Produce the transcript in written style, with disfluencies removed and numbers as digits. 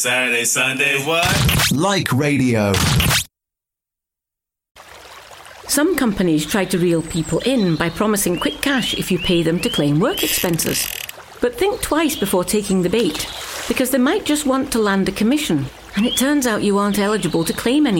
Saturday, Sunday, what? Like radio. Some companies try to reel people in by promising quick cash if you pay them to claim work expenses. But think twice before taking the bait, because they might just want to land a commission, and it turns out you aren't eligible to claim any.